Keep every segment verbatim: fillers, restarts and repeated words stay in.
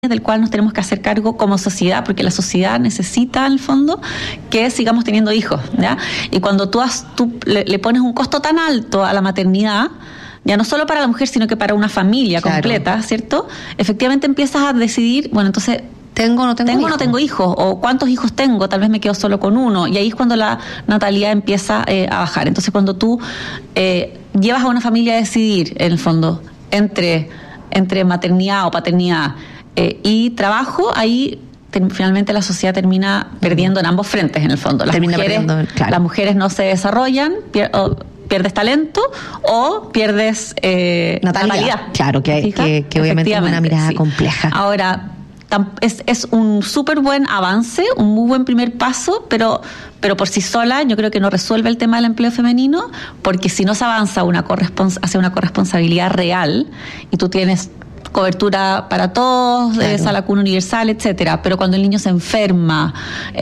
del cual nos tenemos que hacer cargo como sociedad, porque la sociedad necesita, en el fondo, que sigamos teniendo hijos, ¿ya? Y cuando tú, has, tú le, le pones un costo tan alto a la maternidad, ya no solo para la mujer, sino que para una familia claro. completa, ¿cierto? Efectivamente empiezas a decidir, bueno, entonces... ¿Tengo o no tengo, ¿Tengo o hijos? no tengo hijos? ¿O cuántos hijos tengo? Tal vez me quedo solo con uno. Y ahí es cuando la natalidad empieza eh, a bajar. Entonces, cuando tú eh, llevas a una familia a decidir, en el fondo, entre, entre maternidad o paternidad eh, y trabajo, ahí te, finalmente la sociedad termina perdiendo en ambos frentes, en el fondo. Las, termina mujeres, perdiendo, claro. las mujeres no se desarrollan, pier, o, pierdes talento o pierdes eh, natalidad. natalidad. Claro, que, que, que obviamente es una mirada sí. compleja. Ahora... Es, es un súper buen avance, un muy buen primer paso, pero, pero por sí sola yo creo que no resuelve el tema del empleo femenino, porque si no se avanza una correspons- hacia una corresponsabilidad real y tú tienes cobertura para todos, claro. eh, sala cuna universal, etcétera, pero cuando el niño se enferma,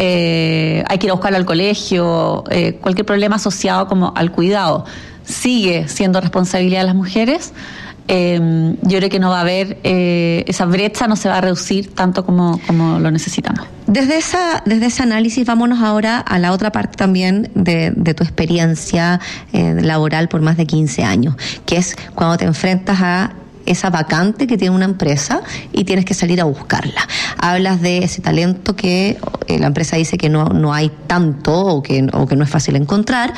eh, hay que ir a buscarlo al colegio, eh, cualquier problema asociado como al cuidado, sigue siendo responsabilidad de las mujeres. Eh, yo creo que no va a haber, eh, esa brecha no se va a reducir tanto como, como lo necesitamos. Desde esa, desde ese análisis, vámonos ahora a la otra parte también de, de tu experiencia eh, laboral por más de quince años, que es cuando te enfrentas a esa vacante que tiene una empresa y tienes que salir a buscarla. Hablas de ese talento que eh, la empresa dice que no, no hay tanto o que, o que no es fácil encontrar,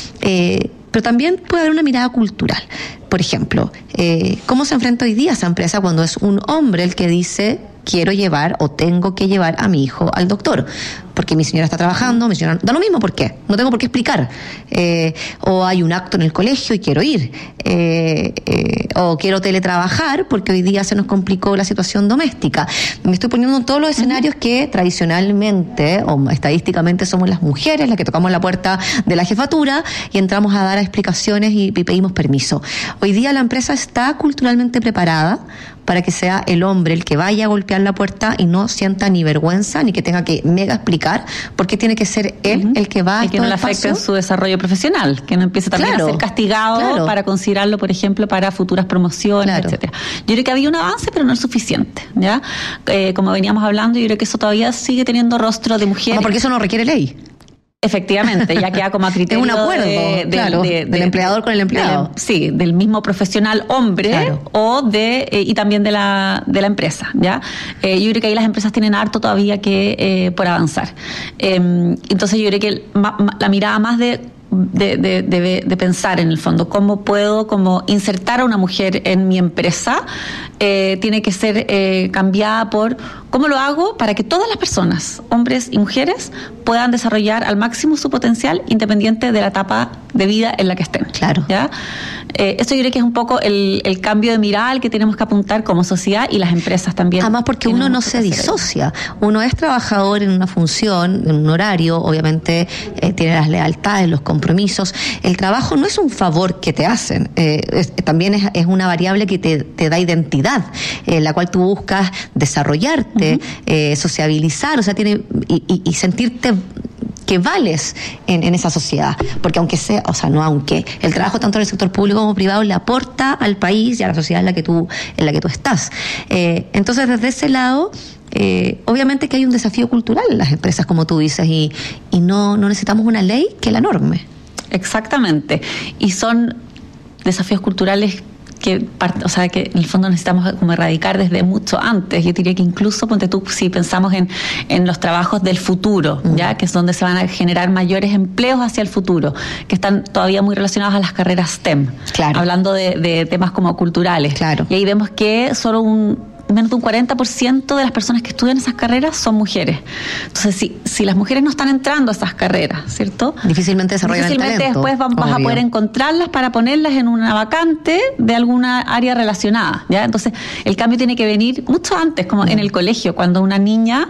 eh, pero también puede haber una mirada cultural. Por ejemplo, eh, ¿cómo se enfrenta hoy día esa empresa cuando es un hombre el que dice quiero llevar o tengo que llevar a mi hijo al doctor? Porque mi señora está trabajando, mi señora... Da lo mismo, ¿por qué? No tengo por qué explicar. Eh, o hay un acto en el colegio y quiero ir. Eh, eh, o quiero teletrabajar porque hoy día se nos complicó la situación doméstica. Me estoy poniendo en todos los escenarios uh-huh. que tradicionalmente o estadísticamente somos las mujeres las que tocamos la puerta de la jefatura y entramos a dar explicaciones y, y pedimos permiso. Hoy día la empresa está culturalmente preparada para que sea el hombre el que vaya a golpear la puerta y no sienta ni vergüenza ni que tenga que mega explicar por qué tiene que ser él uh-huh. el que va a y que no le afecte en su desarrollo profesional, que no empiece también claro, a ser castigado claro. para considerarlo, por ejemplo, para futuras promociones, claro. etcétera. Yo creo que había un avance, pero no es suficiente, ¿ya? Eh, como veníamos hablando, yo creo que eso todavía sigue teniendo rostro de mujer. No, porque eso no requiere ley. Efectivamente, ya queda como a criterio es un acuerdo de, de, claro, de, de, del de, empleador con el empleado. De, sí, del mismo profesional hombre claro. o de eh, y también de la de la empresa, ¿ya? Eh, yo creo que ahí las empresas tienen harto todavía que eh, por avanzar. Eh, entonces yo creo que ma, ma, la mirada más de De, de, de, de pensar en el fondo cómo puedo como insertar a una mujer en mi empresa eh, tiene que ser eh, cambiada por cómo lo hago para que todas las personas, hombres y mujeres, puedan desarrollar al máximo su potencial independiente de la etapa de vida en la que estén. Claro. ¿Ya? Eh, esto yo creo que es un poco el, el cambio de mirada al que tenemos que apuntar como sociedad y las empresas también. Además porque uno no se disocia. Uno es trabajador en una función, en un horario, obviamente eh, tiene las lealtades, los compromisos. El trabajo no es un favor que te hacen, eh, es, también es, es una variable que te, te da identidad, en eh, la cual tú buscas desarrollarte, uh-huh. eh, sociabilizar, o sea, tiene y, y, y sentirte que vales en, en esa sociedad, porque aunque sea, o sea, no aunque, el trabajo tanto en el sector público como privado le aporta al país y a la sociedad en la que tú, en la que tú estás. Eh, entonces, desde ese lado, eh, obviamente que hay un desafío cultural en las empresas, como tú dices, y, y no, no necesitamos una ley que la norme. Exactamente. Y son desafíos culturales que, o sea, que en el fondo necesitamos como erradicar desde mucho antes. Yo diría que incluso, ponte tú, si pensamos en, en los trabajos del futuro, uh-huh. ya que es donde se van a generar mayores empleos hacia el futuro, que están todavía muy relacionados a las carreras STEM, claro. hablando de, de temas como culturales. Claro. Y ahí vemos que solo un menos de un cuarenta por ciento de las personas que estudian esas carreras son mujeres. Entonces, si, si las mujeres no están entrando a esas carreras, ¿cierto? Difícilmente desarrollan el talento. Difícilmente después vas, vas a poder encontrarlas para ponerlas en una vacante de alguna área relacionada, ¿ya? Entonces, el cambio tiene que venir mucho antes, como mm. en el colegio, cuando una niña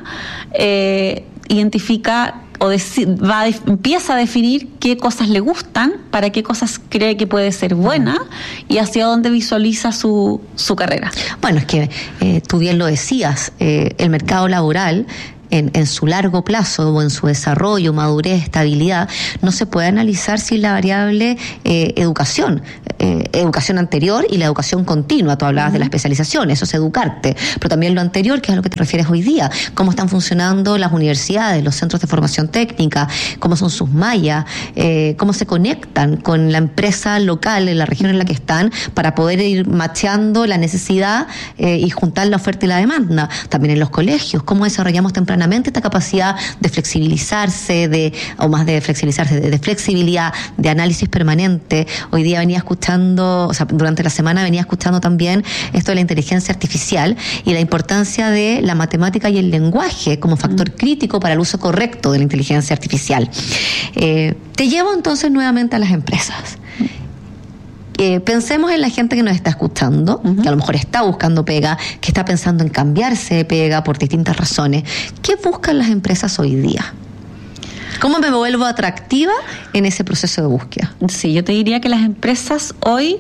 eh, identifica o deci- va a, empieza a definir qué cosas le gustan, para qué cosas cree que puede ser buena y hacia dónde visualiza su, su carrera. Bueno, es que eh, tú bien lo decías, eh, el mercado laboral en, en su largo plazo o en su desarrollo, madurez, estabilidad, no se puede analizar sin la variable eh, educación. eh, educación anterior y la educación continua. Tú hablabas uh-huh. de la especialización, eso es educarte, pero también lo anterior, que es a lo que te refieres hoy día, cómo están funcionando las universidades, los centros de formación técnica, cómo son sus mallas, eh, cómo se conectan con la empresa local en la región en la que están para poder ir macheando la necesidad eh, y juntar la oferta y la demanda. También en los colegios, cómo desarrollamos tempranamente esta capacidad de flexibilizarse, de o más de flexibilizarse, de, de flexibilidad, de análisis permanente. Hoy día venía escuchando, o sea, durante la semana venía escuchando también esto de la inteligencia artificial y la importancia de la matemática y el lenguaje como factor mm. crítico para el uso correcto de la inteligencia artificial. Eh, te llevo entonces nuevamente a las empresas. Eh, pensemos en la gente que nos está escuchando, uh-huh. que a lo mejor está buscando pega, que está pensando en cambiarse de pega por distintas razones. ¿Qué buscan las empresas hoy día? ¿Cómo me vuelvo atractiva en ese proceso de búsqueda? Sí, yo te diría que las empresas hoy,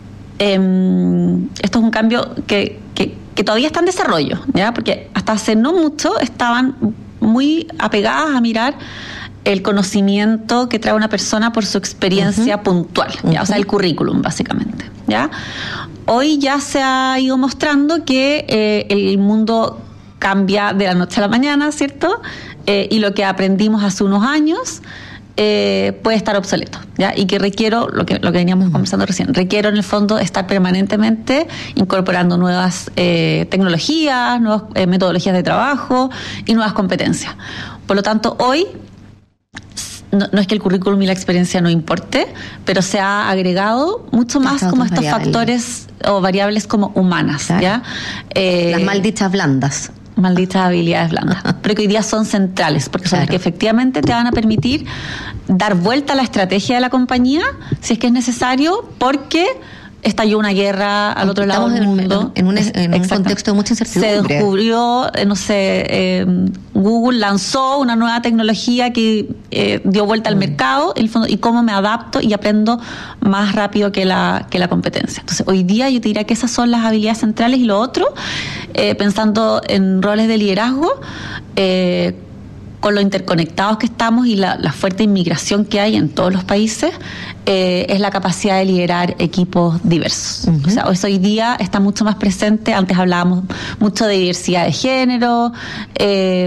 eh, esto es un cambio que, que, que todavía está en desarrollo, ¿ya? Porque hasta hace no mucho estaban muy apegadas a mirar el conocimiento que trae una persona por su experiencia uh-huh. puntual, ¿ya? Uh-huh. O sea, el currículum, básicamente, ¿ya? Hoy ya se ha ido mostrando que eh, el mundo cambia de la noche a la mañana, ¿cierto? Eh, y lo que aprendimos hace unos años eh, puede estar obsoleto, ¿ya? Y que requiero, lo que, lo que veníamos uh-huh. conversando recién, requiero en el fondo estar permanentemente incorporando nuevas eh, tecnologías, nuevas eh, metodologías de trabajo y nuevas competencias. Por lo tanto, hoy No, no es que el currículum y la experiencia no importe, pero se ha agregado mucho más como estos variables. factores o variables como humanas, claro. ¿ya? Eh, Las malditas blandas. Malditas habilidades blandas, pero que hoy día son centrales, porque son claro. las que efectivamente te van a permitir dar vuelta a la estrategia de la compañía, si es que es necesario, porque estalló una guerra al otro Estamos lado del mundo. En un, en un contexto de mucha incertidumbre. Se descubrió, no sé, eh, Google lanzó una nueva tecnología que eh, dio vuelta al mm. mercado, el fondo, y cómo me adapto y aprendo más rápido que la, que la competencia. Entonces, hoy día yo te diría que esas son las habilidades centrales, y lo otro, eh, pensando en roles de liderazgo, eh, con lo interconectados que estamos y la, la fuerte inmigración que hay en todos los países, eh, es la capacidad de liderar equipos diversos. Uh-huh. O sea, hoy, hoy día está mucho más presente. Antes hablábamos mucho de diversidad de género, eh,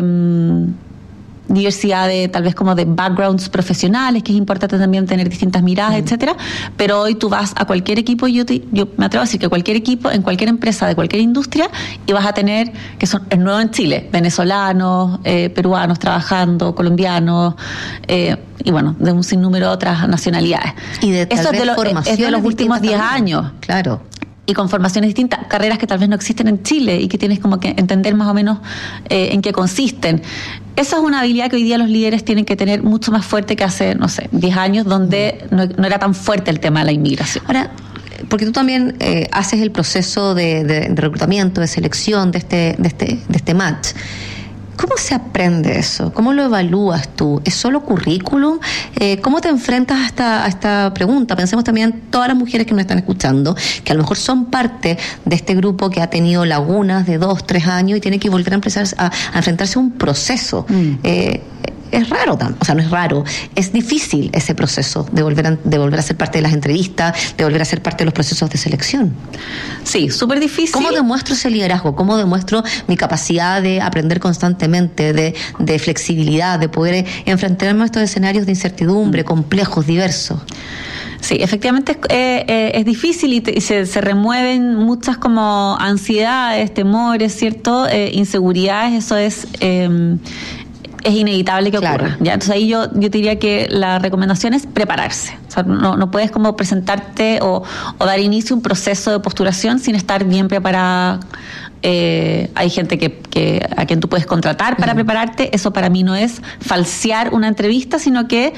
diversidad de tal vez como de backgrounds profesionales, que es importante también tener distintas miradas, uh-huh. etcétera. Pero hoy tú vas a cualquier equipo, y yo, te, yo me atrevo a decir que cualquier equipo, en cualquier empresa de cualquier industria, y vas a tener, que son, es nuevo en Chile, venezolanos, eh, peruanos trabajando, colombianos, eh, y bueno, de un sinnúmero de otras nacionalidades. Y de tal Eso vez es de, lo, es de los últimos diez años. Claro. Y con formaciones distintas, carreras que tal vez no existen en Chile y que tienes como que entender más o menos eh, en qué consisten. Esa es una habilidad que hoy día los líderes tienen que tener mucho más fuerte que hace, no sé, diez años, donde no, no era tan fuerte el tema de la inmigración. Ahora, porque tú también eh, haces el proceso de, de, de reclutamiento, de selección de este, de este, de este match. ¿Cómo se aprende eso? ¿Cómo lo evalúas tú? ¿Es solo currículum? Eh, ¿Cómo te enfrentas a esta, a esta pregunta? Pensemos también en todas las mujeres que nos están escuchando, que a lo mejor son parte de este grupo que ha tenido lagunas de dos, tres años y tiene que volver a empezar a, a enfrentarse a un proceso. Mm. Eh, es raro, o sea, no es raro, es difícil ese proceso de volver a, de volver a ser parte de las entrevistas, de volver a ser parte de los procesos de selección. Sí, súper difícil. ¿Cómo demuestro ese liderazgo? ¿Cómo demuestro mi capacidad de aprender constantemente, de, de flexibilidad, de poder enfrentarme a estos escenarios de incertidumbre, complejos, diversos? Sí, efectivamente es, eh, eh, es difícil y, te, y se, se remueven muchas como ansiedades, temores, ¿cierto? Eh, inseguridades, eso es... Eh, es inevitable que ocurra. Claro. ¿Ya? Entonces ahí yo, yo diría que la recomendación es prepararse. O sea, no, no puedes como presentarte o, o dar inicio a un proceso de postulación sin estar bien preparada. Eh, hay gente que, que a quien tú puedes contratar para uh-huh. prepararte. Eso para mí no es falsear una entrevista, sino que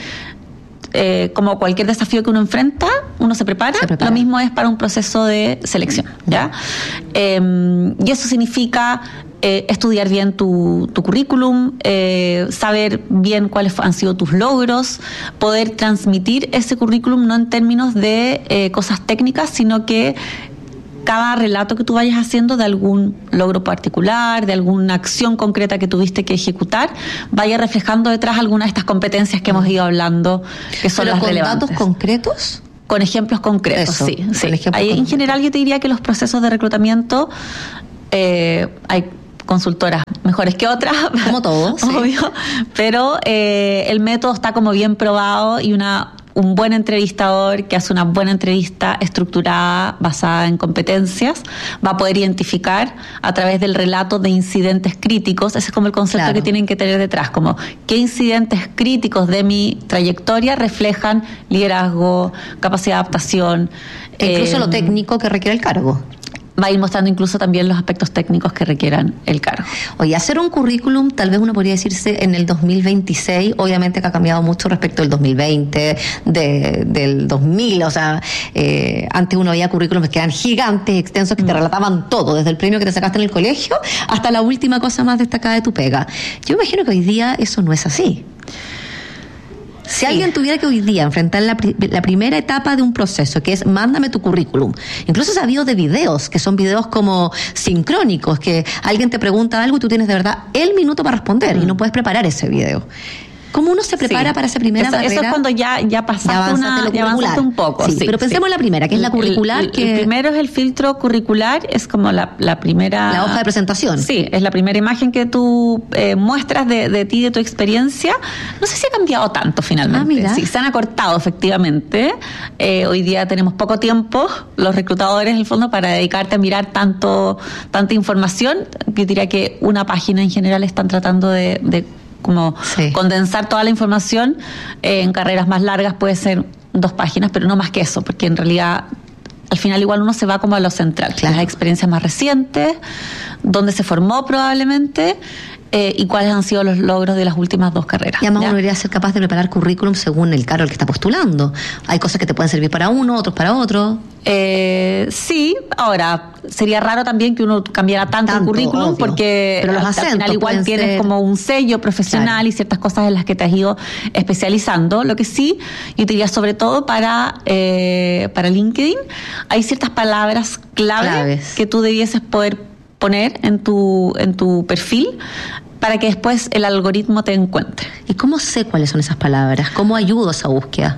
eh, como cualquier desafío que uno enfrenta, uno se prepara. se prepara. Lo mismo es para un proceso de selección. ¿Ya? Uh-huh. Eh, y eso significa Eh, estudiar bien tu, tu currículum, eh, saber bien cuáles han sido tus logros, poder transmitir ese currículum no en términos de eh, cosas técnicas, sino que cada relato que tú vayas haciendo de algún logro particular, de alguna acción concreta que tuviste que ejecutar, vaya reflejando detrás algunas de estas competencias que hemos ido hablando, que son ¿Pero las con relevantes. ¿Datos concretos? Con ejemplos concretos, Eso, sí. con sí. ejemplos Ahí, en concretos. general yo te diría que los procesos de reclutamiento eh, hay consultoras mejores que otras, Como todo, sí. obvio, pero eh, el método está como bien probado y una un buen entrevistador que hace una buena entrevista estructurada, basada en competencias, va a poder identificar a través del relato de incidentes críticos. Ese es como el concepto Claro. que tienen que tener detrás, como qué incidentes críticos de mi trayectoria reflejan liderazgo, capacidad de adaptación. E incluso eh, lo técnico que requiere el cargo. Va a ir mostrando incluso también los aspectos técnicos que requieran el cargo. Oye, hacer un currículum, tal vez uno podría decirse en el dos mil veintiséis, obviamente que ha cambiado mucho respecto del dos mil veinte, de, del dos mil, o sea, eh, antes uno veía currículums que eran gigantes, extensos, que te relataban todo, desde el premio que te sacaste en el colegio hasta la última cosa más destacada de tu pega. Yo imagino que hoy día eso no es así. Si Sí. alguien tuviera que hoy día enfrentar la, pri- la primera etapa de un proceso, que es mándame tu currículum, incluso he sabido de videos, que son videos como sincrónicos, que alguien te pregunta algo y tú tienes de verdad el minuto para responder y no puedes preparar ese video. ¿Cómo uno se prepara Sí. para esa primera eso, barrera? eso es cuando ya, ya pasaste, Ya avanzaste una, lo ya avanzaste curricular. un poco. Sí, Sí, pero pensemos sí. en la primera, que es la El- curricular, el, que el primero es el filtro curricular, es como la, la primera... la hoja de presentación. Sí, es la primera imagen que tú eh, muestras de, de ti, de tu experiencia. No sé si ha cambiado tanto finalmente. Ah, mira. Sí, se han acortado efectivamente. Eh, hoy día tenemos poco tiempo, los reclutadores, en el fondo, para dedicarte a mirar tanto tanta información. Yo diría que una página en general están tratando de... de como Sí. condensar toda la información. Eh, en carreras más largas puede ser dos páginas, pero no más que eso, porque en realidad al final igual uno se va como a lo central, Claro. las experiencias más recientes, dónde se formó probablemente, eh, y cuáles han sido los logros de las últimas dos carreras. Y además ¿ya? uno debería ser capaz de preparar currículum según el cargo al que está postulando. Hay cosas que te pueden servir para uno, otros para otro. Eh, sí, ahora sería raro también que uno cambiara tanto, Tanto, el currículum, obvio. porque Pero los al, al acentos final igual pueden tienes ser- como un sello profesional Claro. y ciertas cosas en las que te has ido especializando. Lo que sí, yo diría sobre todo para, eh, para LinkedIn, hay ciertas palabras clave Claves. que tú debieses poder poner en tu, en tu perfil para que después el algoritmo te encuentre. ¿Y cómo sé cuáles son esas palabras? ¿Cómo ayudo a esa búsqueda?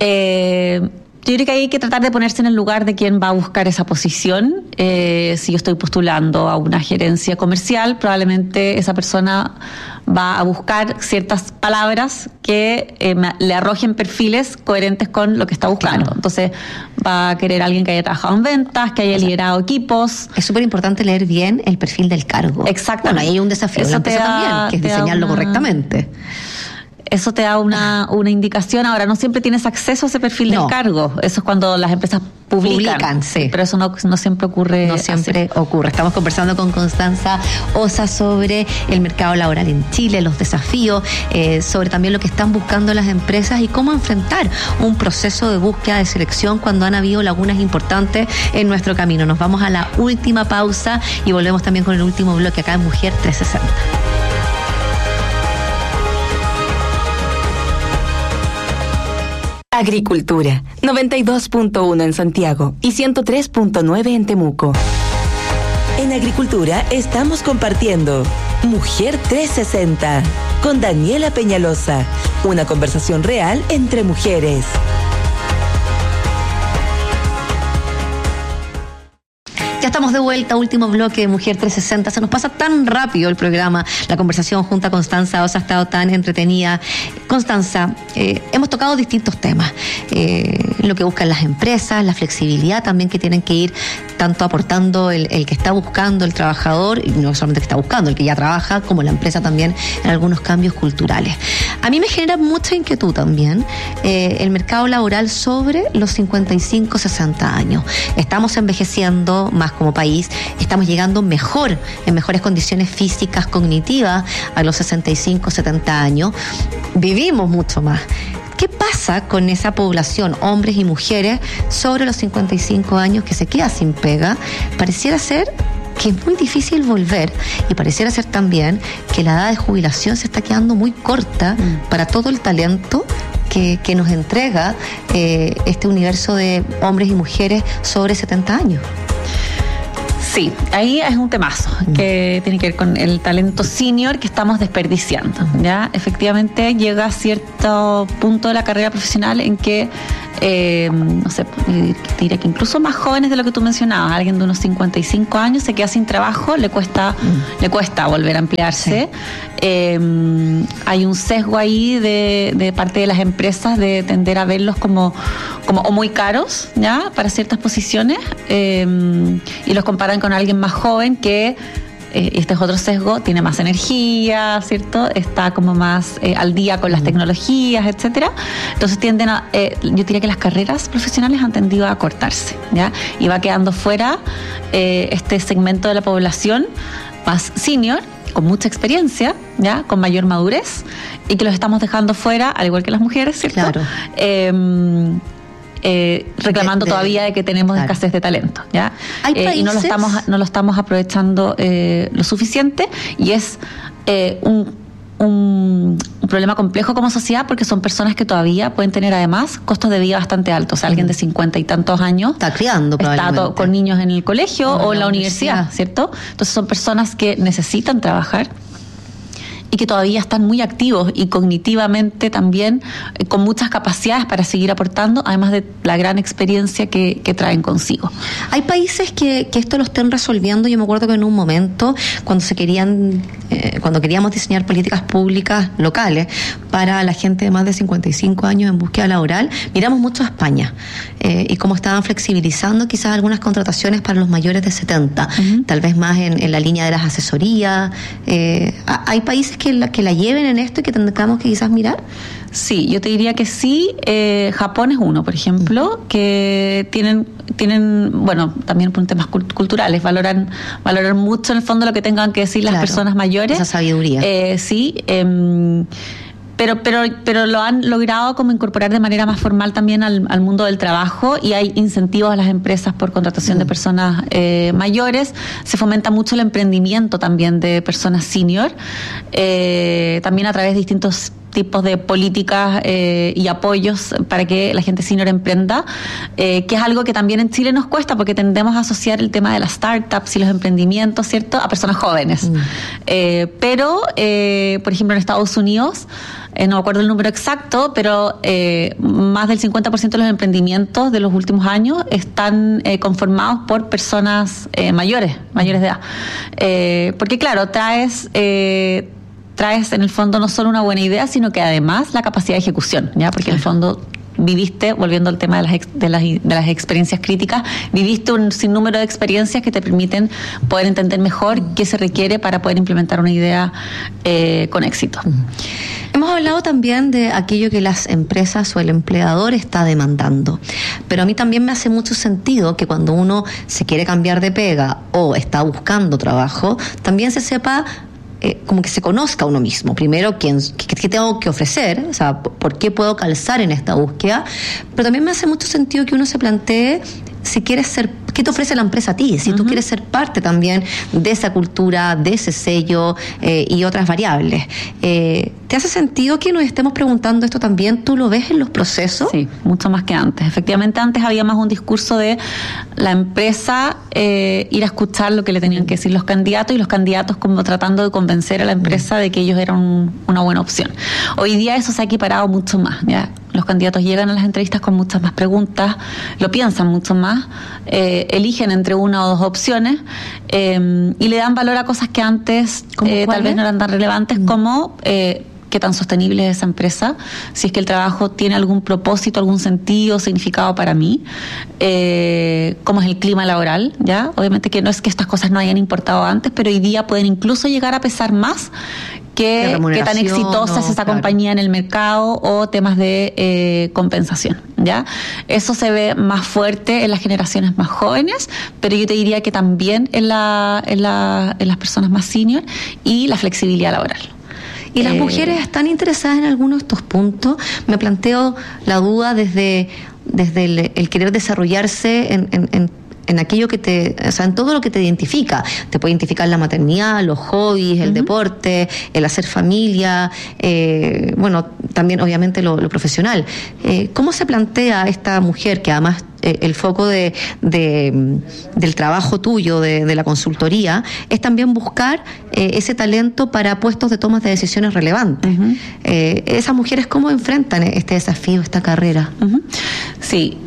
Eh, yo creo que hay que tratar de ponerse en el lugar de quien va a buscar esa posición. Eh, si yo estoy postulando a una gerencia comercial, probablemente esa persona va a buscar ciertas palabras que eh, me- le arrojen perfiles coherentes con lo que está buscando. Claro. Entonces va a querer alguien que haya trabajado en ventas, que haya liderado equipos. Es súper importante leer bien el perfil del cargo. Exactamente. Bueno, ahí hay un desafío en la Eso te empresa da- también, que es te da diseñarlo una- correctamente. Eso te da una, una indicación. Ahora, no siempre tienes acceso a ese perfil No. del cargo. Eso es cuando las empresas publican. Publican, sí. Pero eso no, no siempre ocurre. No siempre así. ocurre. Estamos conversando con Constanza Osa sobre el mercado laboral en Chile, los desafíos, eh, sobre también lo que están buscando las empresas y cómo enfrentar un proceso de búsqueda de selección cuando han habido lagunas importantes en nuestro camino. Nos vamos a la última pausa y volvemos también con el último bloque acá en Mujer trescientos sesenta. Agricultura, noventa y dos punto uno en Santiago y ciento tres punto nueve en Temuco. En Agricultura estamos compartiendo Mujer trescientos sesenta con Daniela Peñalosa, una conversación real entre mujeres. Ya estamos de vuelta, último bloque de Mujer trescientos sesenta. Se nos pasa tan rápido el programa. La conversación junto a Constanza Osa ha estado tan entretenida. Constanza, eh, hemos tocado distintos temas. Eh, lo que buscan las empresas, la flexibilidad también que tienen que ir tanto aportando el, el que está buscando, el trabajador, y no solamente el que está buscando, el que ya trabaja, como la empresa también en algunos cambios culturales. A mí me genera mucha inquietud también eh, el mercado laboral sobre los cincuenta y cinco, sesenta años. Estamos envejeciendo más como país, estamos llegando mejor, en mejores condiciones físicas, cognitivas, a los sesenta y cinco, setenta años. Vivimos mucho más. ¿Qué pasa con esa población, hombres y mujeres, sobre los cincuenta y cinco años que se queda sin pega? Pareciera ser que es muy difícil volver y pareciera ser también que la edad de jubilación se está quedando muy corta mm. para todo el talento que, que nos entrega eh, este universo de hombres y mujeres sobre setenta años. Sí, ahí es un temazo que tiene que ver con el talento senior que estamos desperdiciando. Ya, efectivamente llega a cierto punto de la carrera profesional en que eh, no sé, diría que incluso más jóvenes de lo que tú mencionabas, alguien de unos cincuenta y cinco años se queda sin trabajo, le cuesta, mm. le cuesta volver a emplearse. Sí. Eh, hay un sesgo ahí de, de parte de las empresas de tender a verlos como, como o muy caros, ¿ya? Para ciertas posiciones, eh, y los comparan con alguien más joven que, eh, este es otro sesgo, tiene más energía, ¿cierto? Está como más eh, al día con las tecnologías, etcétera. Entonces tienden a, eh, yo diría que las carreras profesionales han tendido a cortarse, ¿ya? Y va quedando fuera eh, este segmento de la población más senior, con mucha experiencia, ya, con mayor madurez, y que los estamos dejando fuera, al igual que las mujeres, ¿cierto? Claro. Eh, Eh, reclamando de, de, todavía de que tenemos claro. escasez de talento, ¿ya? ¿Hay eh, y no lo estamos no lo estamos aprovechando eh, lo suficiente, y es eh, un, un, un problema complejo como sociedad, porque son personas que todavía pueden tener además costos de vida bastante altos. O sea, alguien de cincuenta y tantos años está criando está to- con niños en el colegio o, o en la, la universidad, universidad, ¿cierto? Entonces son personas que necesitan trabajar y que todavía están muy activos y cognitivamente también eh, con muchas capacidades para seguir aportando, además de la gran experiencia que, que traen consigo. Hay países que, que esto lo estén resolviendo. Yo me acuerdo que en un momento, cuando se querían, eh, cuando queríamos diseñar políticas públicas locales para la gente de más de cincuenta y cinco años en búsqueda laboral, miramos mucho a España eh, y cómo estaban flexibilizando quizás algunas contrataciones para los mayores de setenta, uh-huh. tal vez más en, en la línea de las asesorías. Eh, hay países que la, que la lleven en esto y que tengamos que quizás mirar. Sí, yo te diría que sí. Eh, Japón es uno, por ejemplo, uh-huh. que tienen, tienen, bueno, también por temas culturales, valoran, valoran mucho en el fondo lo que tengan que decir las claro, personas mayores. Esa sabiduría. Eh, sí, eh, Pero, pero, pero lo han logrado como incorporar de manera más formal también al, al mundo del trabajo, y hay incentivos a las empresas por contratación mm. de personas eh, mayores. Se fomenta mucho el emprendimiento también de personas senior, eh, también a través de distintos tipos de políticas eh, y apoyos para que la gente senior emprenda, eh, que es algo que también en Chile nos cuesta, porque tendemos a asociar el tema de las startups y los emprendimientos, ¿cierto?, a personas jóvenes. Mm. Eh, pero, eh, por ejemplo, en Estados Unidos, eh, no me acuerdo el número exacto, pero eh, más del cincuenta por ciento de los emprendimientos de los últimos años están eh, conformados por personas eh, mayores, mayores de edad. Eh, porque, claro, traes... Eh, traes en el fondo no solo una buena idea, sino que además la capacidad de ejecución, ¿ya? Porque en el fondo viviste, volviendo al tema de las, ex, de las de las experiencias críticas, viviste un sinnúmero de experiencias que te permiten poder entender mejor qué se requiere para poder implementar una idea eh, con éxito. Hemos hablado también de aquello que las empresas o el empleador está demandando, pero a mí también me hace mucho sentido que cuando uno se quiere cambiar de pega o está buscando trabajo, también se sepa, Eh, como que se conozca a uno mismo. Primero, ¿quién, qué, qué tengo que ofrecer? O sea, ¿por qué puedo calzar en esta búsqueda? Pero también me hace mucho sentido que uno se plantee si quieres ser, ¿qué te ofrece la empresa a ti? Si uh-huh. tú quieres ser parte también de esa cultura, de ese sello eh, y otras variables. Eh, ¿Te hace sentido que nos estemos preguntando esto también? ¿Tú lo ves en los procesos? Sí, mucho más que antes. Efectivamente, antes había más un discurso de la empresa eh, ir a escuchar lo que le tenían que decir los candidatos, y los candidatos como tratando de convencer a la empresa de que ellos eran un, una buena opción. Hoy día eso se ha equiparado mucho más, ¿ya? Los candidatos llegan a las entrevistas con muchas más preguntas, lo piensan mucho más, eh, eligen entre una o dos opciones eh, y le dan valor a cosas que antes eh, tal vez no eran tan relevantes, mm. como eh, qué tan sostenible es esa empresa, si es que el trabajo tiene algún propósito, algún sentido, significado para mí, eh, cómo es el clima laboral, ¿ya? Obviamente que no es que estas cosas no hayan importado antes, pero hoy día pueden incluso llegar a pesar más que qué tan exitosa no, es esa claro. compañía en el mercado, o temas de eh, compensación, ¿ya? Eso se ve más fuerte en las generaciones más jóvenes, pero yo te diría que también en, la, en, la, en las personas más senior, y la flexibilidad laboral. ¿Y las eh, mujeres están interesadas en alguno de estos puntos? Me planteo la duda desde, desde el, el querer desarrollarse en, en, en en aquello que te, o sea, en todo lo que te identifica. Te puede identificar la maternidad, los hobbies, el uh-huh. deporte, el hacer familia, eh, bueno, también obviamente lo, lo profesional. Eh, ¿Cómo se plantea esta mujer que además eh, el foco de, de, del trabajo tuyo, de, de la consultoría, es también buscar eh, ese talento para puestos de tomas de decisiones relevantes. Uh-huh. Eh, esas mujeres, ¿cómo enfrentan este desafío, esta carrera? Uh-huh. Sí,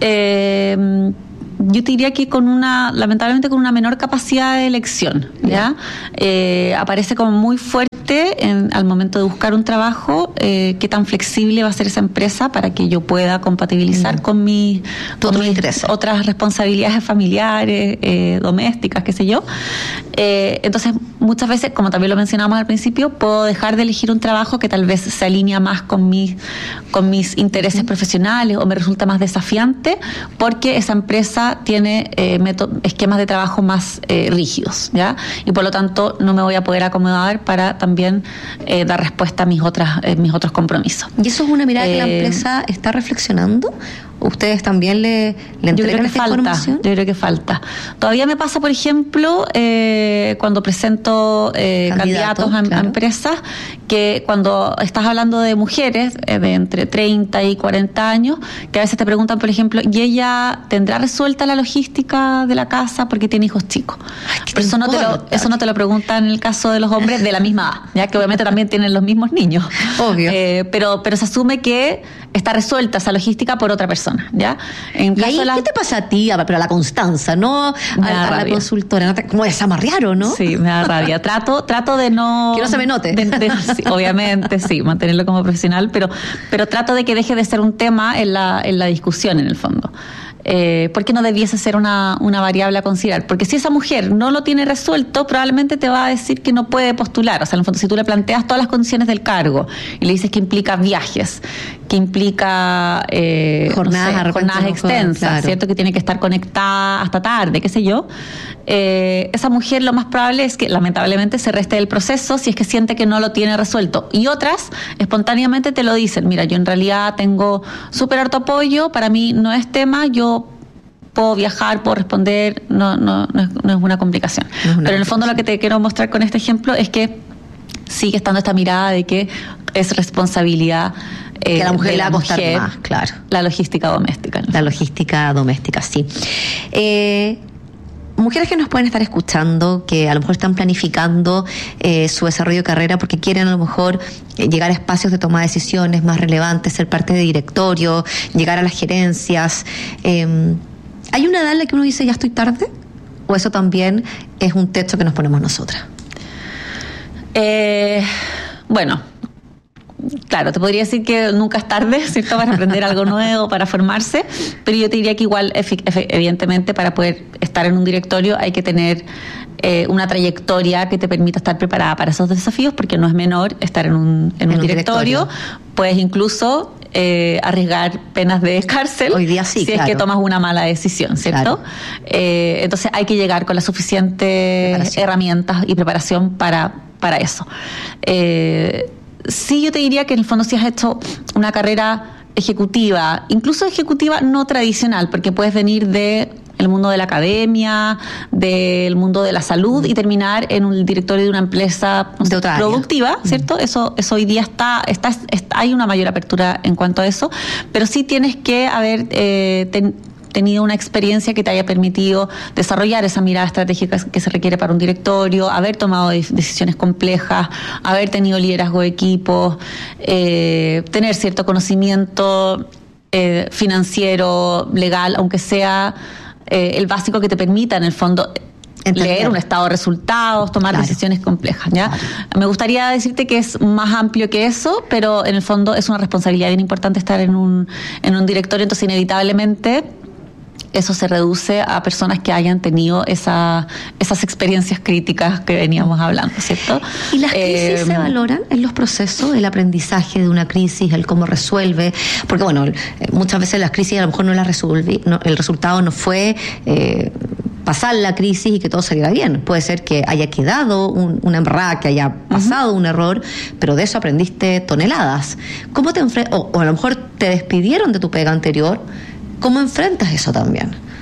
eh... yo te diría que con una, lamentablemente con una menor capacidad de elección, ¿ya? Yeah. Eh, aparece como muy fuerte en, al momento de buscar un trabajo, eh, qué tan flexible va a ser esa empresa para que yo pueda compatibilizar mm. con, mi, con mis otras responsabilidades familiares, eh, domésticas, qué sé yo. Eh, entonces, muchas veces, como también lo mencionamos al principio, puedo dejar de elegir un trabajo que tal vez se alinea más con mis, con mis intereses mm. profesionales o me resulta más desafiante porque esa empresa tiene eh, método, esquemas de trabajo más eh, rígidos, ¿ya? Y por lo tanto no me voy a poder acomodar para también eh, dar respuesta a mis otras eh, mis otros compromisos. ¿Y eso es una mirada eh, que la empresa está reflexionando? ¿Ustedes también le, le entregan esta falta, información? Yo creo que falta. Todavía me pasa, por ejemplo, eh, cuando presento eh, Candidato, candidatos a, claro. a empresas, que cuando estás hablando de mujeres eh, de entre treinta y cuarenta años, que a veces te preguntan, por ejemplo, ¿y ella tendrá resuelta la logística de la casa porque tiene hijos chicos? Ay, Pero eso no, te lo, eso no te lo preguntan en el caso de los hombres de la misma edad, ya que obviamente también tienen los mismos niños. Obvio. Eh, pero, pero se asume que está resuelta esa logística por otra persona, ¿ya? En ¿Y ahí la... qué te pasa a ti? Pero a la Constanza, ¿no? A, a la consultora, ¿no? Como desamarrearon, ¿no? Sí, me da rabia. Trato, trato de no... Que no se me note. De, de, sí, obviamente, sí, mantenerlo como profesional, pero, pero trato de que deje de ser un tema en la, en la discusión, en el fondo. Eh, ¿Por qué no debiese ser una, una variable a considerar? Porque si esa mujer no lo tiene resuelto, probablemente te va a decir que no puede postular. O sea, en el fondo, si tú le planteas todas las condiciones del cargo y le dices que implica viajes, que implica eh, jornadas, no sé, jornadas extensas, claro. ¿cierto? Que tiene que estar conectada hasta tarde, qué sé yo. Eh, esa mujer lo más probable es que lamentablemente se reste del proceso si es que siente que no lo tiene resuelto. Y otras espontáneamente te lo dicen. Mira, yo en realidad tengo súper harto apoyo, para mí no es tema, yo puedo viajar, puedo responder, no, no, no, es, no es una complicación. No es una Pero en el fondo lo que te quiero mostrar con este ejemplo es que sigue estando esta mirada de que es responsabilidad eh, que a la mujer de le va la a costar mujer, más, claro. La logística doméstica. La logística doméstica, sí. Eh, mujeres que nos pueden estar escuchando, que a lo mejor están planificando eh, su desarrollo de carrera porque quieren a lo mejor eh, llegar a espacios de toma de decisiones más relevantes, ser parte de directorio, llegar a las gerencias. Eh, ¿Hay una edad en la que uno dice ya estoy tarde? ¿O eso también es un techo que nos ponemos nosotras? Eh, bueno, claro, te podría decir que nunca es tarde, ¿cierto? Para aprender algo nuevo, para formarse, pero yo te diría que igual, evidentemente, para poder estar en un directorio hay que tener eh, una trayectoria que te permita estar preparada para esos desafíos, porque no es menor estar en un, en en un, un directorio. directorio. Puedes incluso eh, arriesgar penas de cárcel. Hoy día sí, si claro. es que tomas una mala decisión, ¿cierto? Claro. Eh, entonces hay que llegar con las suficientes herramientas y preparación para, para eso. Eh, Sí, yo te diría que en el fondo si has hecho una carrera ejecutiva, incluso ejecutiva no tradicional, porque puedes venir de el mundo de la academia, del mundo de la salud y terminar en un directorio de una empresa no sé, productiva, área. ¿Cierto? Mm. Eso, eso hoy día está, está, está, hay una mayor apertura en cuanto a eso, pero sí tienes que haber eh, ten, tenido una experiencia que te haya permitido desarrollar esa mirada estratégica que se requiere para un directorio, haber tomado decisiones complejas, haber tenido liderazgo de equipos, eh, tener cierto conocimiento eh, financiero, legal, aunque sea eh, el básico que te permita en el fondo Entender. leer un estado de resultados, tomar claro. decisiones complejas, ¿ya? Claro. Me gustaría decirte que es más amplio que eso, pero en el fondo es una responsabilidad bien importante estar en un, en un directorio, entonces inevitablemente eso se reduce a personas que hayan tenido esa, esas experiencias críticas que veníamos hablando, ¿cierto? ¿Y las crisis eh, se valoran en los procesos? El aprendizaje de una crisis, el cómo resuelve, porque bueno, muchas veces las crisis a lo mejor no las resolví, no, el resultado no fue eh, pasar la crisis y que todo saliera bien. Puede ser que haya quedado un, una embarrada, que haya pasado uh-huh. un error, pero de eso aprendiste toneladas. ¿Cómo te enfrentas? O, o a lo mejor te despidieron de tu pega anterior. ¿Cómo enfrentas eso también?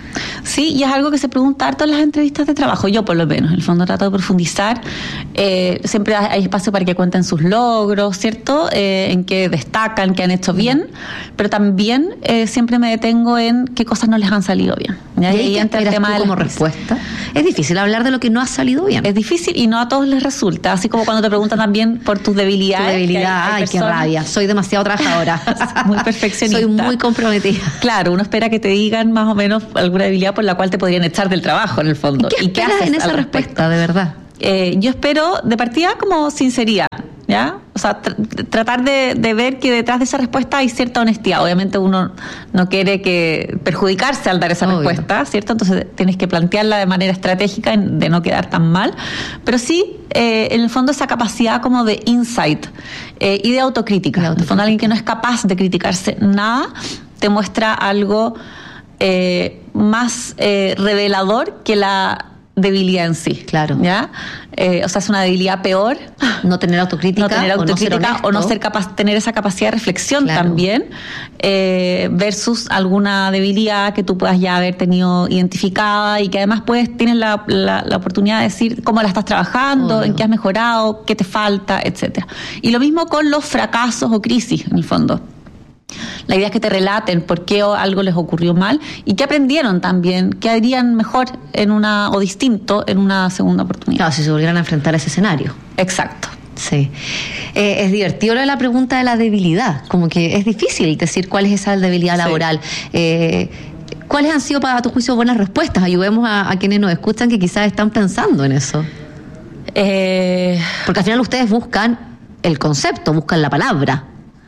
Sí, y es algo que se pregunta harto en las entrevistas de trabajo, yo por lo menos, en el fondo trato de profundizar, eh, siempre hay espacio para que cuenten sus logros, ¿cierto? Eh, en qué destacan, qué han hecho bien, pero también eh, siempre me detengo en qué cosas no les han salido bien. ¿Ya? ¿Y ahí entra el tema de como las respuesta? Es difícil hablar de lo que no ha salido bien. Es difícil y no a todos les resulta, así como cuando te preguntan también por tus debilidades. Tu debilidad, hay, hay ay, personas... qué rabia, soy demasiado trabajadora. Muy perfeccionista. Soy muy comprometida. Claro, uno espera que te digan más o menos alguna debilidad por la cual te podrían echar del trabajo, en el fondo. ¿Y qué, ¿Y qué esperas haces en esa al respuesta, respecto? de verdad? Eh, yo espero, de partida, como sinceridad, ¿ya? O sea, tr- tratar de, de ver que detrás de esa respuesta hay cierta honestidad. Obviamente uno no quiere que perjudicarse al dar esa Obvio. respuesta, ¿cierto? Entonces tienes que plantearla de manera estratégica, de no quedar tan mal. Pero sí, eh, en el fondo, esa capacidad como de insight eh, y de autocrítica. De autocrítica. En el fondo, alguien que no es capaz de criticarse nada, te muestra algo eh, más eh, revelador que la debilidad en sí. Claro. ¿Ya? Eh, o sea, es una debilidad peor. No tener autocrítica, No tener autocrítica o no ser honesto. o no ser capaz, tener esa capacidad de reflexión Claro. también, eh, versus alguna debilidad que tú puedas ya haber tenido identificada y que además puedes, tienes la, la, la oportunidad de decir cómo la estás trabajando, Obvio. en qué has mejorado, qué te falta, etcétera. Y lo mismo con los fracasos o crisis, en el fondo. La idea es que te relaten por qué algo les ocurrió mal y qué aprendieron también, qué harían mejor en una o distinto en una segunda oportunidad. Claro, si se volvieran a enfrentar a ese escenario. Exacto. Sí. Eh, es divertido lo de la pregunta de la debilidad. Como que es difícil decir cuál es esa debilidad Sí. laboral. Eh, ¿Cuáles han sido, para tu juicio, buenas respuestas? Ayudemos a, a quienes nos escuchan que quizás están pensando en eso. Eh, Porque al final ustedes buscan el concepto, buscan la palabra.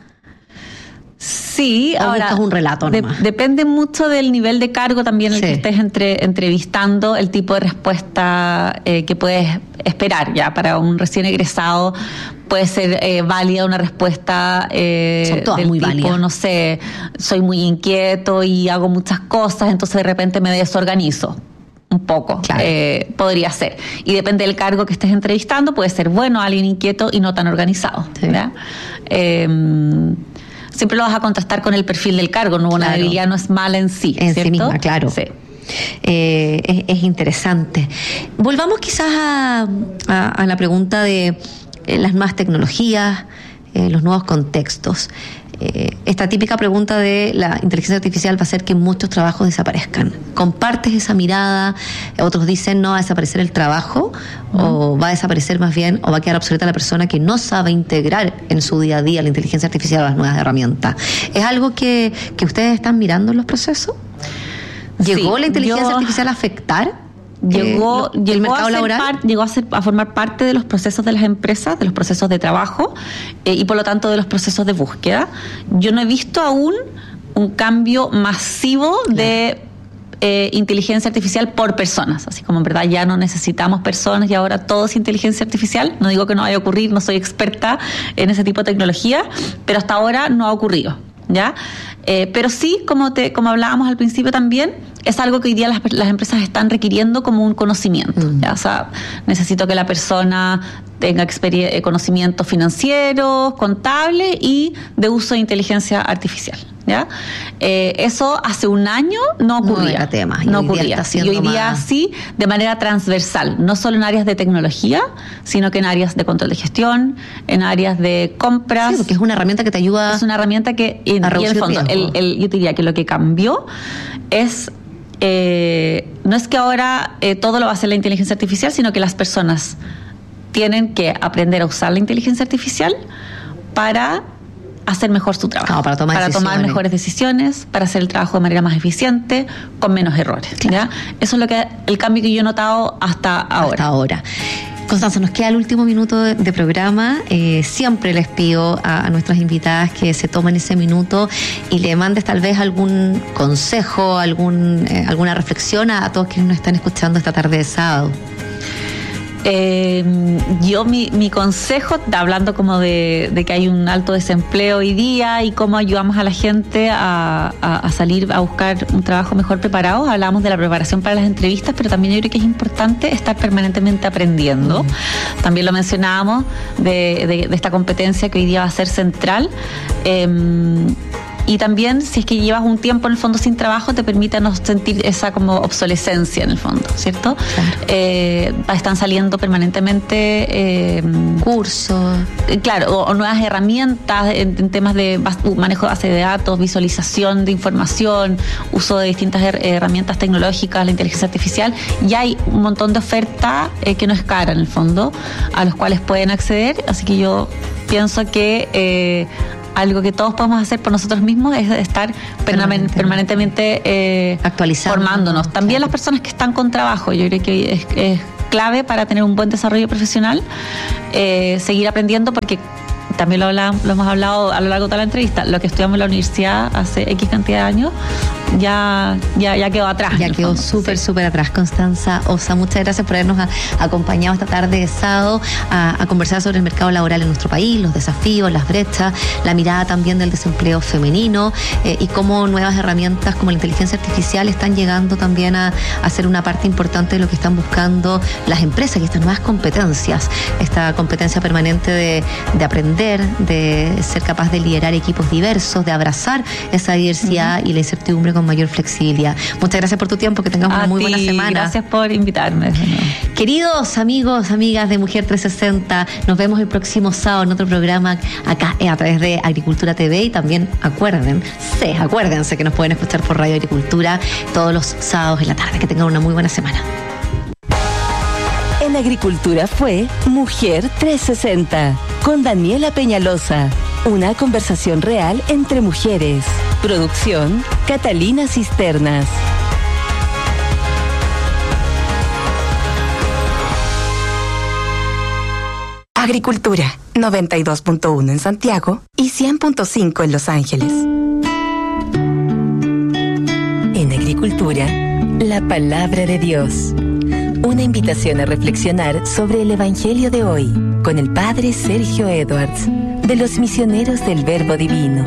Sí, ¿O ahora buscas un relato de- nomás? depende mucho del nivel de cargo también en el Sí. que estés entre, entrevistando, el tipo de respuesta eh, que puedes esperar ya para un recién egresado. Puede ser eh, válida una respuesta eh, Son todas del muy tipo, válidas. no sé, soy muy inquieto y hago muchas cosas, entonces de repente me desorganizo. Un poco, Claro. eh, podría ser. Y depende del cargo que estés entrevistando, puede ser bueno alguien inquieto y no tan organizado. Sí. ¿Ya? Eh, siempre lo vas a contrastar con el perfil del cargo, no una Claro. debilidad no es mala en sí. En sí ¿cierto? misma, claro. Sí. Eh, es, es interesante. Volvamos quizás a, a- a la pregunta de eh, las nuevas tecnologías, eh, los nuevos contextos. Eh, esta típica pregunta de la inteligencia artificial va a hacer que muchos trabajos desaparezcan. ¿Compartes esa mirada? Otros dicen no va a desaparecer el trabajo, uh-huh. o va a desaparecer más bien, o va a quedar obsoleta la persona que no sabe integrar en su día a día la inteligencia artificial o las nuevas herramientas. ¿Es algo que, que ustedes están mirando en los procesos? ¿Llegó Sí, la inteligencia yo- artificial a afectar Llegó, eh, lo- el llegó, mercado a ser laboral? par- llegó a, ser, a formar parte de los procesos de las empresas, de los procesos de trabajo eh, y por lo tanto de los procesos de búsqueda. Yo no he visto aún un cambio masivo de eh, inteligencia artificial por personas, así como en verdad ya no necesitamos personas y ahora todo es inteligencia artificial. No digo que no vaya a ocurrir, no soy experta en ese tipo de tecnología, pero hasta ahora no ha ocurrido, ¿ya? Eh, pero sí, como te como hablábamos al principio también, es algo que hoy día las, las empresas están requiriendo como un conocimiento. Mm. ¿ya? O sea, necesito que la persona tenga experie- conocimientos financieros, contables y de uso de inteligencia artificial. ¿Ya? Eh, eso hace un año no ocurría. No era tema, y no hoy día ocurría. está siendo y hoy día más- sí, de manera transversal, no solo en áreas de tecnología, sino que en áreas de control de gestión, en áreas de compras. Sí, porque es una herramienta que te ayuda Es una herramienta que, y, a y en reducir el fondo, riesgo. el, el- yo te diría que lo que cambió es, eh, no es que ahora eh, todo lo va a hacer la inteligencia artificial, sino que las personas tienen que aprender a usar la inteligencia artificial para hacer mejor su trabajo. Claro, para tomar decisiones. mejores decisiones, para hacer el trabajo de manera más eficiente, con menos errores. ¿ya? Eso es lo que el cambio que yo he notado hasta ahora. hasta ahora. Constanza, nos queda el último minuto de, de programa. Eh, siempre les pido a, a nuestras invitadas que se tomen ese minuto y le mandes tal vez algún consejo, algún, eh, alguna reflexión a, a todos quienes nos están escuchando esta tarde de sábado. Eh, yo mi, mi consejo, hablando como de, de que hay un alto desempleo hoy día y cómo ayudamos a la gente a, a, a salir a buscar un trabajo mejor preparado, hablamos de la preparación para las entrevistas, pero también yo creo que es importante estar permanentemente aprendiendo. Mm. También lo mencionábamos de, de, de esta competencia que hoy día va a ser central. Eh, y también si es que llevas un tiempo en el fondo sin trabajo, te permite no sentir esa como obsolescencia en el fondo, ¿cierto? Claro. Eh, están saliendo permanentemente eh, cursos, claro, o, o nuevas herramientas en, en temas de bas- manejo de base de datos, visualización de información, uso de distintas her- herramientas tecnológicas, la inteligencia artificial, y hay un montón de oferta eh, que no es cara en el fondo, a los cuales pueden acceder, así que yo pienso que eh, algo que todos podemos hacer por nosotros mismos es estar permanentemente, permanentemente eh, actualizando, formándonos. También claro. Las personas que están con trabajo, yo creo que es, es clave para tener un buen desarrollo profesional, eh, seguir aprendiendo, porque también lo, hablamos, lo hemos hablado a lo largo de toda la entrevista, lo que estudiamos en la universidad hace X cantidad de años ya, ya, ya quedó atrás. Ya quedó súper, sí. súper atrás. Constanza Osa, muchas gracias por habernos a, acompañado esta tarde de sábado a, a conversar sobre el mercado laboral en nuestro país, los desafíos, las brechas, la mirada también del desempleo femenino eh, y cómo nuevas herramientas como la inteligencia artificial están llegando también a, a ser una parte importante de lo que están buscando las empresas y estas nuevas competencias, esta competencia permanente de, de aprender, de ser capaz de liderar equipos diversos, de abrazar esa diversidad uh-huh. y la incertidumbre con mayor flexibilidad. Muchas gracias por tu tiempo, que tengamos una muy buena semana. Gracias por invitarme. Queridos amigos, amigas de Mujer trescientos sesenta, nos vemos el próximo sábado en otro programa acá a través de Agricultura T V, y también acuerden, sí, acuérdense que nos pueden escuchar por Radio Agricultura todos los sábados en la tarde. Que tengan una muy buena semana. En Agricultura fue Mujer trescientos sesenta con Daniela Peñalosa. Una conversación real entre mujeres. Producción, Catalina Cisternas. Agricultura, noventa y dos punto uno en Santiago y cien punto cinco en Los Ángeles. En Agricultura, la palabra de Dios. Una invitación a reflexionar sobre el Evangelio de hoy con el Padre Sergio Edwards, de los Misioneros del Verbo Divino.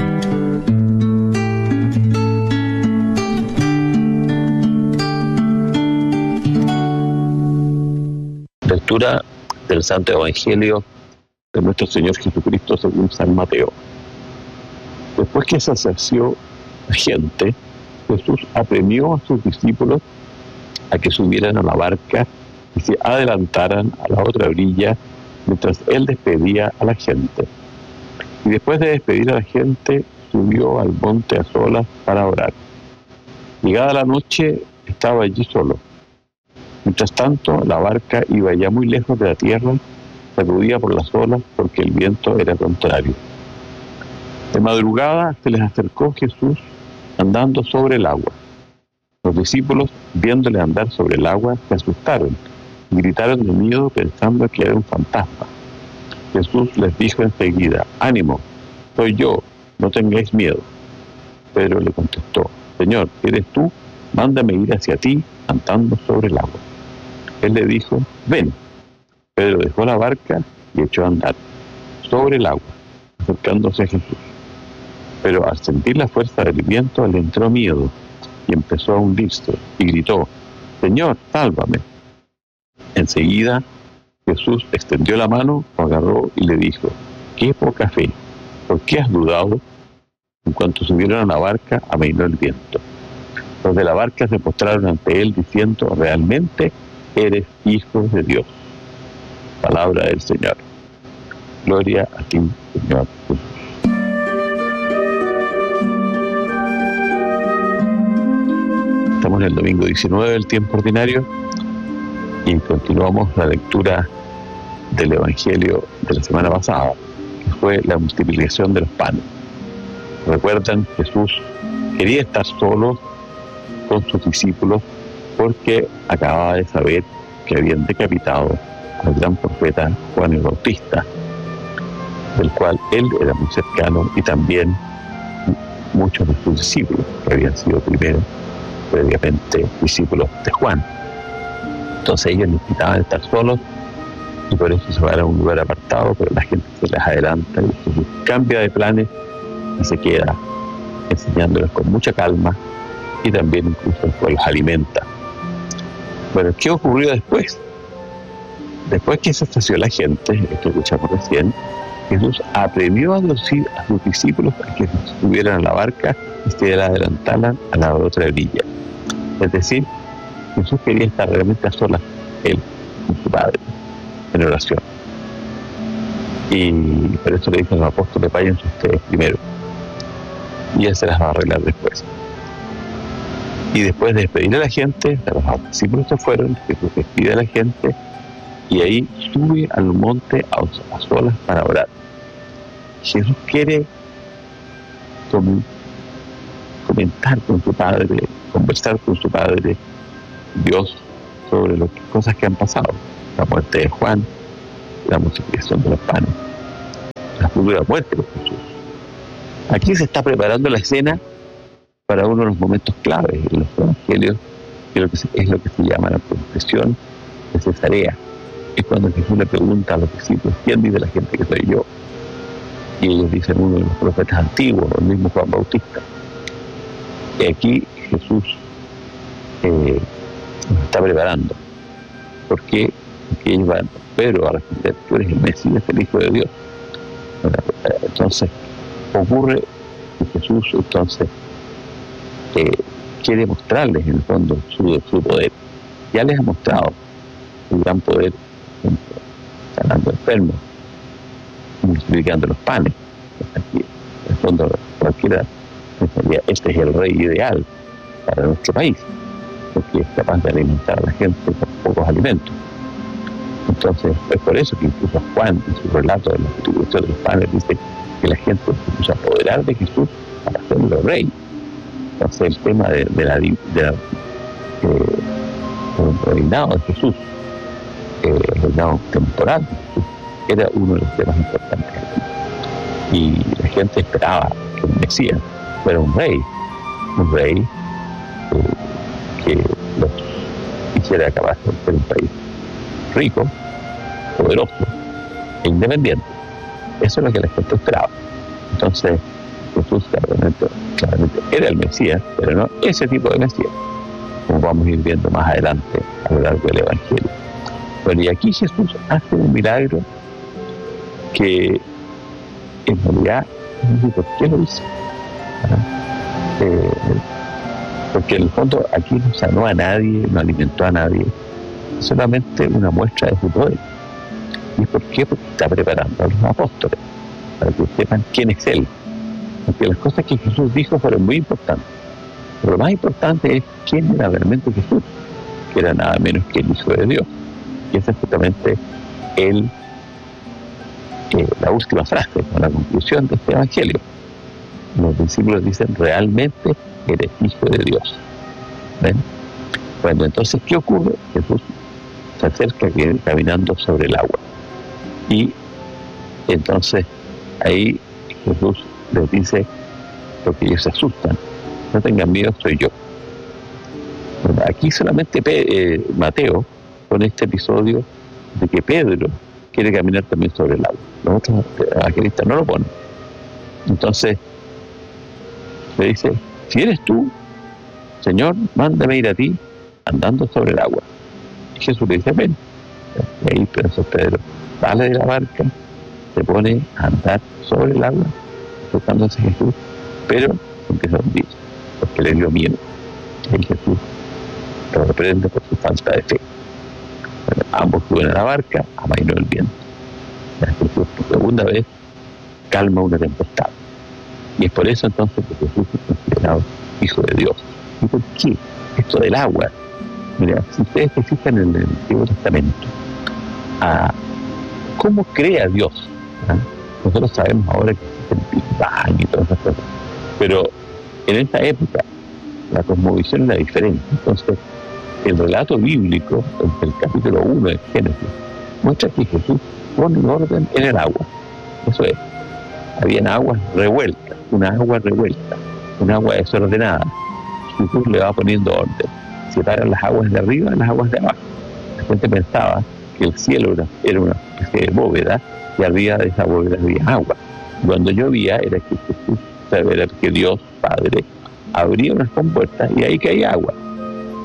Lectura del Santo Evangelio de nuestro Señor Jesucristo según San Mateo. Después que se sació la gente, Jesús apremió a sus discípulos a que subieran a la barca y se adelantaran a la otra orilla mientras él despedía a la gente. Y después de despedir a la gente, subió al monte a solas para orar. Llegada la noche, estaba allí solo. Mientras tanto, la barca iba ya muy lejos de la tierra, sacudida por las olas porque el viento era contrario. De madrugada se les acercó Jesús andando sobre el agua. Los discípulos, viéndole andar sobre el agua, se asustaron y gritaron de miedo pensando que era un fantasma. Jesús les dijo enseguida: «Ánimo, soy yo, no tengáis miedo». Pedro le contestó: «Señor, si eres tú, mándame ir hacia ti andando sobre el agua». Él le dijo: «Ven». Pedro dejó la barca y echó a andar sobre el agua, acercándose a Jesús. Pero al sentir la fuerza del viento le entró miedo y empezó a hundirse y gritó: «Señor, sálvame». Enseguida Jesús extendió la mano, lo agarró y le dijo: «Qué poca fe, ¿por qué has dudado?». En cuanto subieron a la barca, amainó el viento. Los de la barca se postraron ante él diciendo: «Realmente eres Hijo de Dios». Palabra del Señor. Gloria a ti, Señor Jesús. Estamos en el domingo diecinueve del tiempo ordinario y continuamos la lectura del Evangelio de la semana pasada, que fue la multiplicación de los panes. Recuerdan, Jesús quería estar solo con sus discípulos porque acababa de saber que habían decapitado al gran profeta Juan el Bautista, del cual él era muy cercano, y también muchos de sus discípulos que habían sido primero previamente discípulos de Juan. Entonces ellos necesitaban estar solos y por eso se van a un lugar apartado, pero la gente se les adelanta y Jesús cambia de planes y se queda enseñándoles con mucha calma y también incluso los alimenta. Bueno, ¿qué ocurrió después? Después que se sació la gente, esto escuchamos recién, Jesús apremió a los, a sus discípulos a que se subieran a la barca y se la adelantaran a la otra orilla. Es decir, Jesús quería estar realmente a solas, él, con su Padre, en oración. Y por eso le dicen a los apóstoles: váyanse ustedes primero, y él se las va a arreglar después. Y después de despedir a la gente, los discípulos se fueron, Jesús despide a la gente, y ahí sube al monte a, a solas para orar. Jesús quiere com- comentar con su Padre, conversar con su Padre, Dios, sobre las cosas que han pasado. La muerte de Juan, la multiplicación de los panes, la futura muerte de Jesús. Aquí se está preparando la escena para uno de los momentos claves en los evangelios, que es lo que se, es lo que se llama la confesión de Cesarea. Es cuando Jesús le pregunta a los discípulos: ¿quién dice la gente que soy yo? Y ellos dicen: uno de los profetas antiguos, el mismo Juan Bautista. Y aquí Jesús eh, nos está preparando. ¿Por qué? Porque ellos van, Pedro, a responder: tú eres el Mesías, el Hijo de Dios. Entonces ocurre que Jesús entonces eh, quiere mostrarles en el fondo su, su poder. Ya les ha mostrado su gran poder, sanando enfermos, multiplicando los panes. Aquí, en el fondo, cualquiera pensaría: este es el rey ideal para nuestro país, porque es capaz de alimentar a la gente con pocos alimentos. Entonces, es por eso que incluso Juan, en su relato de la multiplicación de los panes, dice que la gente se puso a apoderar de Jesús para hacerlo rey. Entonces, el tema de, de la, de la eh, el reinado de Jesús, eh, el reinado temporal de Jesús, era uno de los temas importantes. Y la gente esperaba que el Mesías fuera un rey, un rey eh, que los hiciera capaz de ser un país rico, poderoso e independiente. Eso es lo que la gente esperaba. Entonces Jesús claramente, claramente era el Mesías, pero no ese tipo de Mesías, como vamos a ir viendo más adelante a lo largo del Evangelio. Bueno, y aquí Jesús hace un milagro que en realidad no sé por qué lo hizo. Eh, porque en el fondo aquí no sanó a nadie, no alimentó a nadie, solamente una muestra de su poder. ¿Y por qué? Porque está preparando a los apóstoles para que sepan quién es Él. Porque las cosas que Jesús dijo fueron muy importantes, pero lo más importante es quién era realmente Jesús, que era nada menos que el Hijo de Dios. Y esa es justamente el, eh, la última frase, la conclusión de este Evangelio. Los discípulos dicen: realmente eres Hijo de Dios. ¿Ven? Bueno, entonces, ¿qué ocurre? Jesús se acerca caminando sobre el agua. Y entonces ahí Jesús les dice, porque ellos se asustan: no tengan miedo, soy yo. Bueno, aquí solamente eh, Mateo pone este episodio de que Pedro quiere caminar también sobre el agua. Los otros evangelistas no lo ponen. Entonces le dice: si eres tú, Señor, mándame ir a ti andando sobre el agua. Y Jesús le dice: ven. Y ahí Pedro sale de la barca, se pone a andar sobre el agua, acercándose a Jesús, pero empieza a hundir, porque le dio miedo. Y Jesús lo reprende por su falta de fe. Bueno, ambos suben a la barca, amainó el viento. Jesús por segunda vez calma una tempestad. Y es por eso entonces que Jesús es considerado Hijo de Dios. ¿Y por qué? Esto del agua. Mira, si ustedes se fijan en el Antiguo Testamento, ah, ¿cómo crea Dios? ¿Ah? Nosotros sabemos ahora que existe el Big Bang y todas esas cosas, pero en esa época la cosmovisión era diferente. Entonces, el relato bíblico, en el capítulo uno de Génesis, muestra que Jesús pone un orden en el agua. Eso es, habían aguas revueltas, una agua revuelta, una agua desordenada. Jesús le va poniendo orden, separan las aguas de arriba y las aguas de abajo. La gente pensaba que el cielo era, era una especie de bóveda y arriba de esa bóveda había agua. Cuando llovía era que Jesús, era que Dios Padre abría unas compuertas y ahí caía agua.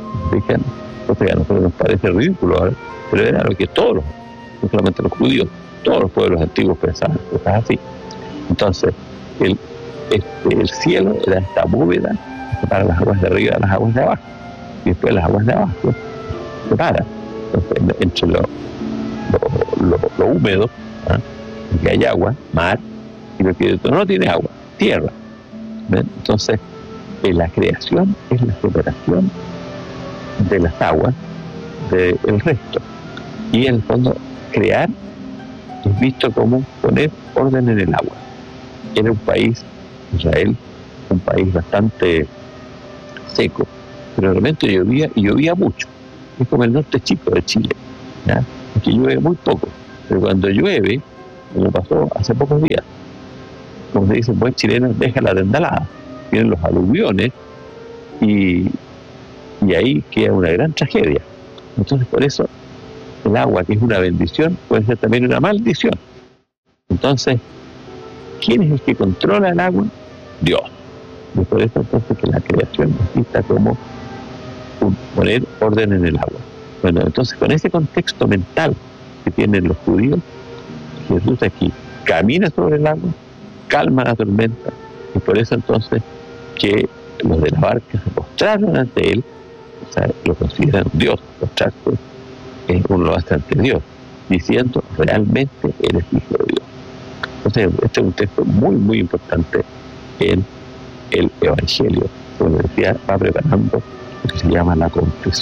Entonces a nosotros nos parece ridículo, ¿verdad? Pero era lo que todos, no solamente los judíos, Todos los pueblos antiguos pensaban cosas así. Entonces, el, este, el cielo era esta bóveda que separa las aguas de arriba de las aguas de abajo. Y después las aguas de abajo se separan. Entonces, entre lo, lo, lo, lo húmedo, ¿eh? que hay agua, mar, y lo que no tiene agua, tierra. ¿Ven? Entonces, en la creación es la separación de las aguas del resto. Y en el fondo, crear es visto como poner orden en el agua. Era un país, Israel, un país bastante seco, pero realmente llovía y llovía mucho. Es como el norte chico de Chile, ¿ya? Que llueve muy poco, pero cuando llueve, como pasó hace pocos días, como se dice, buen chileno, deja la tendalada. Vienen los aluviones y, y ahí queda una gran tragedia. Entonces, por eso, el agua, que es una bendición, puede ser también una maldición. Entonces, ¿quién es el que controla el agua? Dios. Y por eso, entonces, que la creación es vista como un, poner orden en el agua. Bueno, entonces, con ese contexto mental que tienen los judíos, Jesús aquí camina sobre el agua, calma la tormenta, y por eso entonces que los de la barca se postraron ante él, o sea, lo consideran Dios, postrarse, eh, uno lo hace ante Dios, diciendo, realmente eres hijo de Dios. Entonces, este es un texto muy, muy importante en el Evangelio, como decía, va preparando lo que se llama la confesión.